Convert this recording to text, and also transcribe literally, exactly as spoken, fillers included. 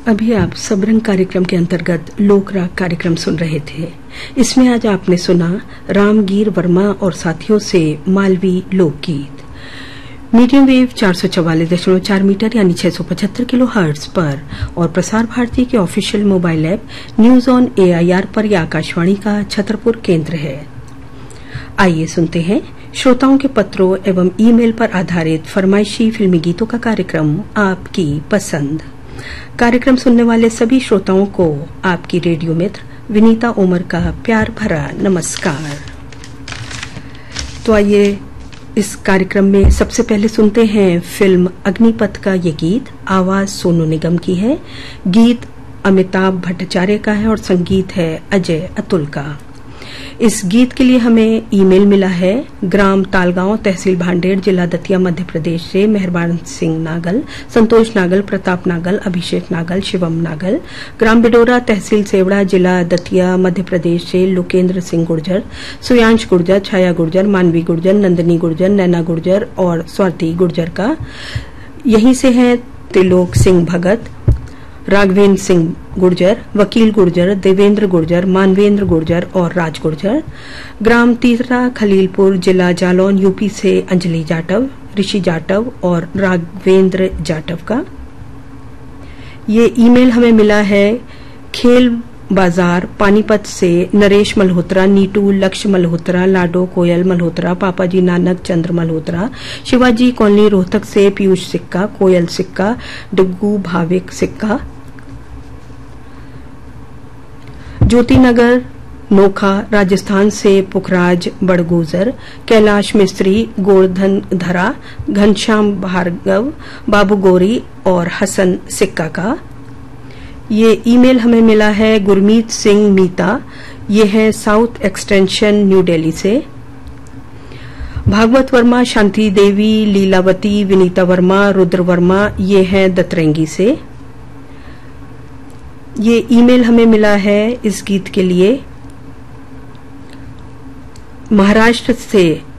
अभी आप सबरंग कार्यक्रम के अंतर्गत लोक राग कार्यक्रम सुन रहे थे। इसमें आज आपने सुना रामगीर वर्मा और साथियों से मालवी लोकगीत। मीडियम वेव चार सौ चवालीस दशमलव चार मीटर यानी छह सौ पचहत्तर किलो हर्ट्ज पर और प्रसार भारती के official mobile app news on AIR पर यह आकाशवाणी का छतरपुर केंद्र है। आइए सुनते हैं श्रोताओं के पत्रों एवं ईमेल पर आधारित फरमाइशी फिल्मी गीतों का कार्यक्रम आपकी पसंद। कार्यक्रम सुनने वाले सभी श्रोताओं को आपकी रेडियो मित्र विनीता ओमर का प्यार भरा नमस्कार। तो आइए इस कार्यक्रम में सबसे पहले सुनते हैं फिल्म अग्निपथ का ये गीत। आवाज सोनू निगम की है, गीत अमिताभ भट्टाचार्य का है और संगीत है अजय अतुल का। इस गीत के लिए हमें ईमेल मिला है ग्राम तालगांव, तहसील भांडेर, जिला दतिया, मध्य प्रदेश से मेहरबान सिंह नागल, संतोष नागल, प्रताप नागल, अभिषेक नागल, शिवम नागल। ग्राम बिडोरा, तहसील सेवड़ा, जिला दतिया, मध्य प्रदेश से लोकेंद्र सिंह गुर्जर, सुयांश गुर्जर, छाया गुर्जर, मानवी गुर्जर, नंदिनी गुर्जर, नैना गुर्जर और स्वाति गुर्जर का। यहीं से है त्रिलोक सिंह भगत, राघवेंद्र सिंह गुर्जर, वकील गुर्जर, देवेंद्र गुर्जर, मानवेंद्र गुर्जर और राज गुर्जर। ग्राम तीसरा, खलीलपुर, जिला जालौन, यूपी से अंजलि जाटव, ऋषि जाटव और राघवेंद्र जाटव का। ये ईमेल हमें मिला है खेल बाजार पानीपत से नरेश मल्होत्रा, नीटू, लक्ष्य मल्होत्रा, लाडो, कोयल मल्होत्रा, पापाजी नानक, चंद्र मल्होत्रा। शिवाजी कॉलोनी रोहतक से पीयूष सिक्का, कोयल सिक्का, डुग्गू भाविक सिक्का। ज्योतिनगर नोखा राजस्थान से पुखराज बड़गुजर, कैलाश मिस्त्री, गोवर्धन धरा, घनश्याम भार्गव, बाबू गोरी और हसन सिक्का का। ये ईमेल हमें मिला है गुरमीत सिंह मीता, ये है साउथ एक्सटेंशन न्यू दिल्ली से। भागवत वर्मा, शांति देवी, लीलावती, विनीता वर्मा, रुद्र वर्मा, ये है दतरंगी से। ये ईमेल हमें मिला है इस गीत के लिए महाराष्ट्र से